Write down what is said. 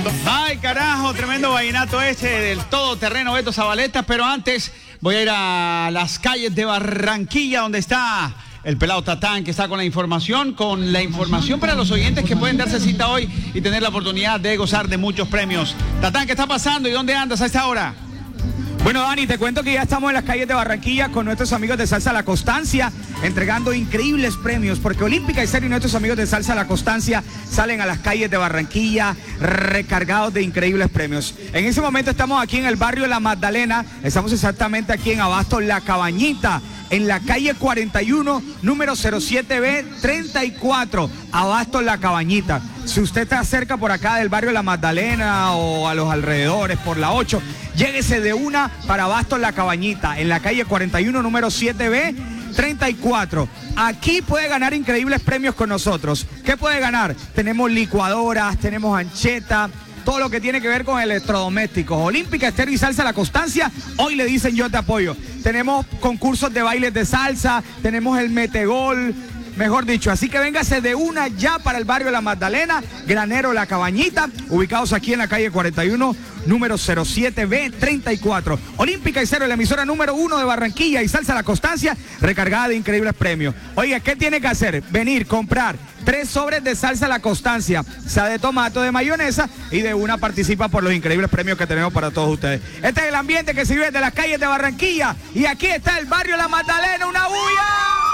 Ay, carajo, tremendo vallenato ese del todoterreno Beto Zabaleta, pero antes voy a ir a las calles de Barranquilla, donde está el pelado Tatán, que está con la información para los oyentes que pueden darse cita hoy y tener la oportunidad de gozar de muchos premios. Tatán, ¿qué está pasando y dónde andas a esta hora? Bueno, Dani, te cuento que ya estamos en las calles de Barranquilla con nuestros amigos de Salsa La Constancia, entregando increíbles premios, porque Olímpica Estéreo y nuestros amigos de Salsa La Constancia salen a las calles de Barranquilla recargados de increíbles premios. En ese momento estamos aquí en el barrio La Magdalena, estamos exactamente aquí en Abasto La Cabañita, en la calle 41, número 07B34, Abasto La Cabañita. Si usted está cerca por acá del barrio La Magdalena o a los alrededores, por la 8, lléguese de una para Abasto La Cabañita, en la calle 41, número 7B34. Aquí puede ganar increíbles premios con nosotros. ¿Qué puede ganar? Tenemos licuadoras, tenemos ancheta, todo lo que tiene que ver con electrodomésticos. Olímpica Estéreo y Salsa La Constancia, hoy le dicen yo te apoyo. Tenemos concursos de bailes de salsa, tenemos el metegol, mejor dicho. Así que véngase de una ya para el barrio La Magdalena, Granero La Cabañita, ubicados aquí en la calle 41, número 07B34. Olímpica Estéreo, la emisora número 1 de Barranquilla y Salsa La Constancia, recargada de increíbles premios. Oiga, ¿qué tiene que hacer? Venir, comprar 3 sobres de Salsa La Constancia, sea de tomate o de mayonesa, y de una participa por los increíbles premios que tenemos para todos ustedes. Este es el ambiente que se vive de las calles de Barranquilla, y aquí está el barrio La Magdalena, una bulla.